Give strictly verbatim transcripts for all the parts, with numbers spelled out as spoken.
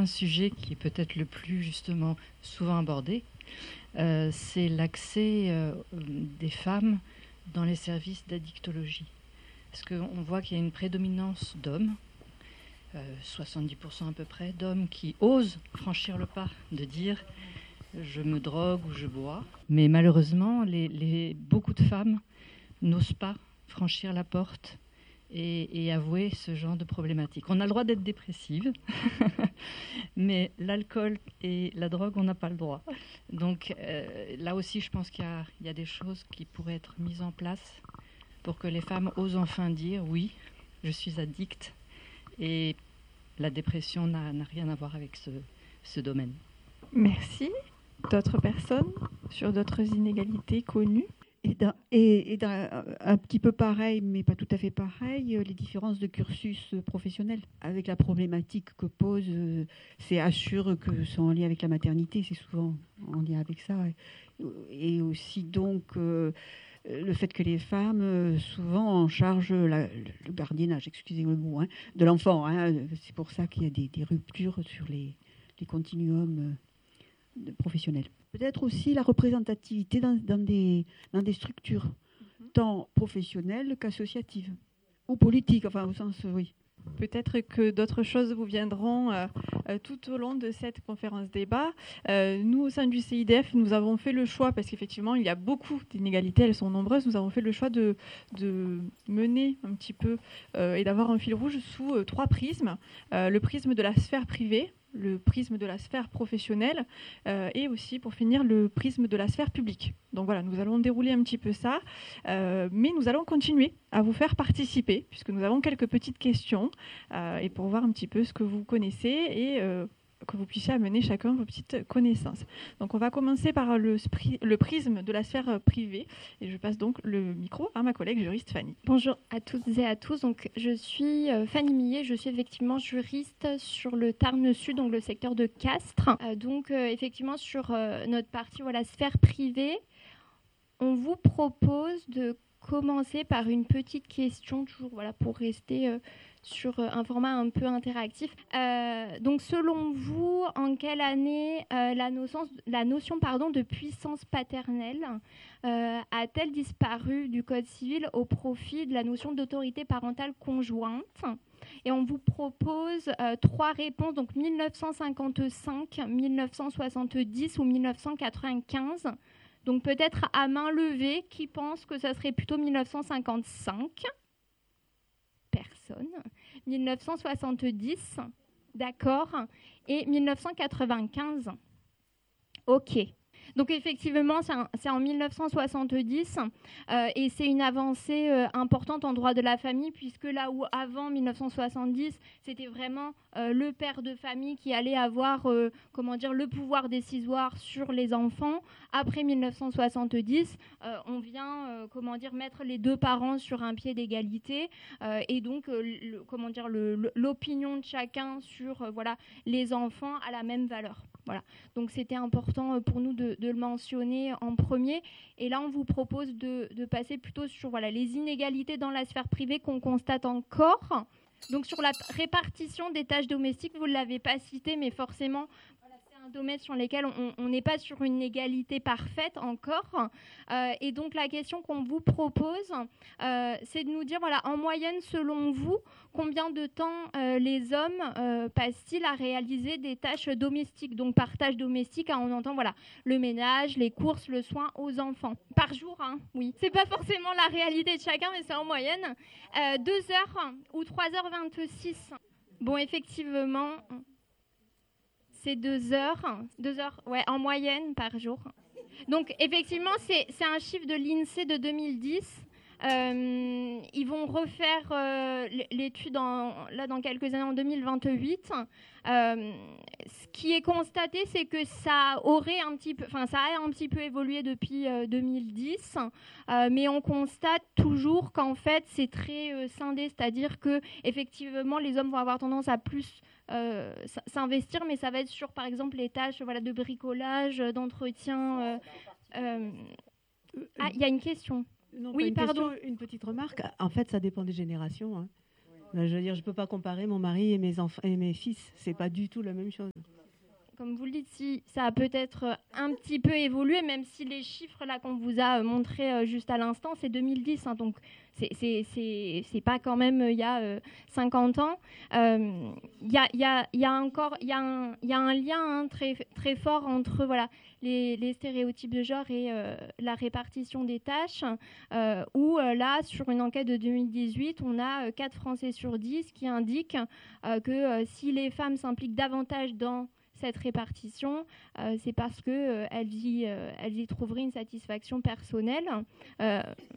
un sujet qui est peut-être le plus justement souvent abordé, euh, c'est l'accès euh, des femmes dans les services d'addictologie. Parce qu'on voit qu'il y a une prédominance d'hommes, euh, soixante-dix pour cent à peu près, d'hommes qui osent franchir le pas, de dire je me drogue ou je bois. Mais malheureusement, les, les, beaucoup de femmes n'osent pas franchir la porte et, et avouer ce genre de problématique. On a le droit d'être dépressive, mais l'alcool et la drogue, on n'a pas le droit. Donc euh, là aussi, je pense qu'il y a, il y a des choses qui pourraient être mises en place pour que les femmes osent enfin dire oui, je suis addicte et la dépression n'a, n'a rien à voir avec ce, ce domaine. Merci. D'autres personnes sur d'autres inégalités connues? Et, dans, et, et dans, un petit peu pareil, mais pas tout à fait pareil, les différences de cursus professionnel. Avec la problématique que pose, euh, c'est assure que c'est en lien avec la maternité, c'est souvent en lien avec ça. Et, et aussi donc euh, le fait que les femmes, euh, souvent en charge la, le gardiennage, excusez le mot, hein, de l'enfant. Hein, c'est pour ça qu'il y a des, des ruptures sur les, les continuums euh, professionnels. Peut-être aussi la représentativité dans, dans, des, dans des structures, mm-hmm. tant professionnelles qu'associatives, ou politiques, enfin au sens, oui. Peut-être que d'autres choses vous viendront euh, euh, tout au long de cette conférence débat. Euh, nous, au sein du C I D F, nous avons fait le choix, parce qu'effectivement, il y a beaucoup d'inégalités, elles sont nombreuses, nous avons fait le choix de, de mener un petit peu euh, et d'avoir un fil rouge sous euh, trois prismes. Euh, le prisme de la sphère privée, le prisme de la sphère professionnelle euh, et aussi, pour finir, le prisme de la sphère publique. Donc voilà, nous allons dérouler un petit peu ça, euh, mais nous allons continuer à vous faire participer, puisque nous avons quelques petites questions, euh, et pour voir un petit peu ce que vous connaissez et euh, que vous puissiez amener chacun vos petites connaissances. Donc on va commencer par le, le prisme de la sphère privée, et je passe donc le micro à ma collègue juriste Fanny. Bonjour à toutes et à tous. Donc, je suis euh, Fanny Millet, je suis effectivement juriste sur le Tarn Sud, donc le secteur de Castres. Euh, donc euh, effectivement sur euh, notre partie voilà, sphère privée, on vous propose de commencer par une petite question, toujours voilà, pour rester euh, sur euh, un format un peu interactif. Euh, donc selon vous, en quelle année euh, la notion, la notion pardon, de puissance paternelle euh, a-t-elle disparu du Code civil au profit de la notion d'autorité parentale conjointe ? Et on vous propose euh, trois réponses, donc mille neuf cent cinquante-cinq, mille neuf cent soixante-dix ou mille neuf cent quatre-vingt-quinze. Donc peut-être à main levée, qui pense que ça serait plutôt mille neuf cent cinquante-cinq ? Personne. mille neuf cent soixante-dix, d'accord. Et mille neuf cent quatre-vingt-quinze, ok. Donc effectivement, c'est, un, c'est en mille neuf cent soixante-dix euh, et c'est une avancée euh, importante en droit de la famille, puisque là où avant mille neuf cent soixante-dix, c'était vraiment euh, le père de famille qui allait avoir euh, comment dire, le pouvoir décisoire sur les enfants. Après mille neuf cent soixante-dix, euh, on vient euh, comment dire, mettre les deux parents sur un pied d'égalité euh, et donc euh, le, comment dire, le, le, l'opinion de chacun sur euh, voilà, les enfants a la même valeur. Voilà. Donc c'était important pour nous de, de le mentionner en premier. Et là, on vous propose de, de passer plutôt sur voilà, les inégalités dans la sphère privée qu'on constate encore. Donc sur la répartition des tâches domestiques, vous ne l'avez pas cité, mais forcément, voilà, c'est un domaine sur lequel on n'est pas sur une égalité parfaite encore. Euh, et donc la question qu'on vous propose, euh, c'est de nous dire, voilà, en moyenne, selon vous, combien de temps euh, les hommes euh, passent-ils à réaliser des tâches domestiques ? Donc par tâches domestiques, hein, on entend voilà, le ménage, les courses, le soin aux enfants. Par jour, hein, oui. C'est pas forcément la réalité de chacun, mais c'est en moyenne. Euh, deux heures ou trois heures vingt-six. Bon, effectivement, c'est deux heures. Deux heures, ouais, en moyenne par jour. Donc effectivement, c'est, c'est un chiffre de l'INSEE de deux mille dix. Euh, ils vont refaire euh, l'étude en, là dans quelques années, en deux mille vingt-huit. Euh, ce qui est constaté, c'est que ça aurait un petit peu, enfin ça a un petit peu évolué depuis euh, deux mille dix, euh, mais on constate toujours qu'en fait c'est très euh, scindé, c'est-à-dire que effectivement les hommes vont avoir tendance à plus euh, s'investir, mais ça va être sur par exemple les tâches voilà, de bricolage, d'entretien. Euh, euh, ah, il y a une question. Non, oui, une pardon. Question, une petite remarque. En fait, ça dépend des générations. Hein. Ben, je veux dire, je ne peux pas comparer mon mari et mes, enfants, et mes fils. Ce n'est pas du tout la même chose. Comme vous le dites, si ça a peut-être un petit peu évolué, même si les chiffres là qu'on vous a montrés juste à l'instant, c'est deux mille dix, hein, donc c'est, c'est, c'est, c'est pas quand même il y a euh, cinquante ans. Il euh, y, a, y, a, y a encore y a un, y a un lien hein, très, très fort entre voilà, les, les stéréotypes de genre et euh, la répartition des tâches, euh, où euh, là, sur une enquête de deux mille dix-huit, on a euh, quatre Français sur dix qui indiquent euh, que euh, si les femmes s'impliquent davantage dans cette répartition, euh, c'est parce qu'elles euh, y, euh, elles y trouveraient une satisfaction personnelle. Euh,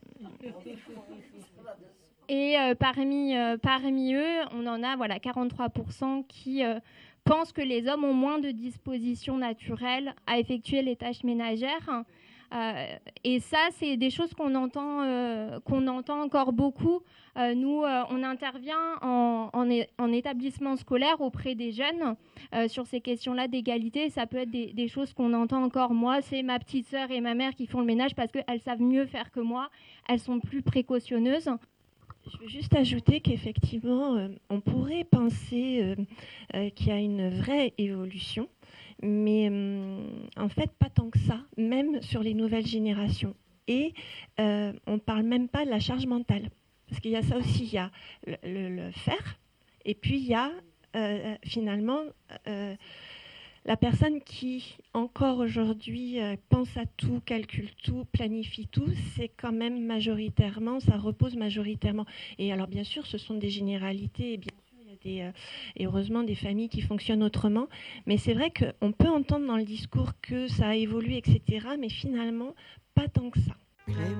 et euh, parmi, euh, parmi eux, on en a voilà, quarante-trois pour cent qui euh, pensent que les hommes ont moins de dispositions naturelles à effectuer les tâches ménagères. Euh, et ça, c'est des choses qu'on entend, euh, qu'on entend encore beaucoup. Euh, nous, euh, on intervient en, en, é- en établissement scolaire auprès des jeunes euh, sur ces questions-là d'égalité. Ça peut être des, des choses qu'on entend encore. Moi, c'est ma petite sœur et ma mère qui font le ménage parce qu'elles savent mieux faire que moi. Elles sont plus précautionneuses. Je veux juste ajouter qu'effectivement, euh, on pourrait penser euh, euh, qu'il y a une vraie évolution. Mais euh, en fait, pas tant que ça, même sur les nouvelles générations. Et euh, on ne parle même pas de la charge mentale. Parce qu'il y a ça aussi, il y a le, le, le faire, et puis il y a euh, finalement euh, la personne qui, encore aujourd'hui, euh, pense à tout, calcule tout, planifie tout, c'est quand même majoritairement, ça repose majoritairement. Et alors bien sûr, ce sont des généralités, et bien Des, euh, et heureusement des familles qui fonctionnent autrement. Mais c'est vrai qu'on peut entendre dans le discours que ça a évolué, et cetera. Mais finalement, pas tant que ça.